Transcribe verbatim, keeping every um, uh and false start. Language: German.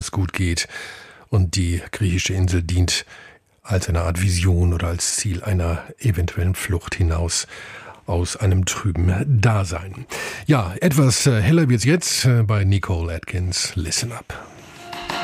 alles gut geht und die griechische Insel dient als eine Art Vision oder als Ziel einer eventuellen Flucht hinaus aus einem trüben Dasein. Ja, etwas heller wird's jetzt bei Nicole Atkins. Listen Up.